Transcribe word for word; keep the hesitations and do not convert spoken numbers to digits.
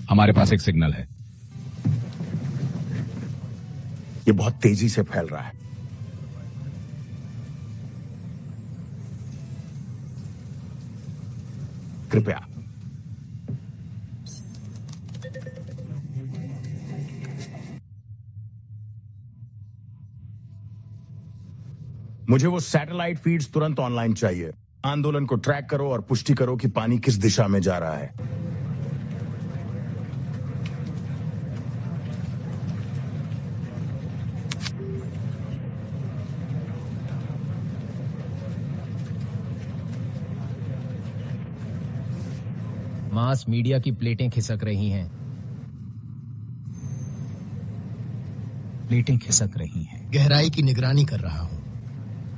हमारे पास एक सिग्नल है। ये बहुत तेजी से फैल रहा है। कृपया मुझे वो सैटेलाइट फीड्स तुरंत ऑनलाइन चाहिए। आंदोलन को ट्रैक करो और पुष्टि करो कि पानी किस दिशा में जा रहा है। मास मीडिया की प्लेटें खिसक रही हैं। प्लेटें खिसक रही हैं। गहराई की निगरानी कर रहा हूं।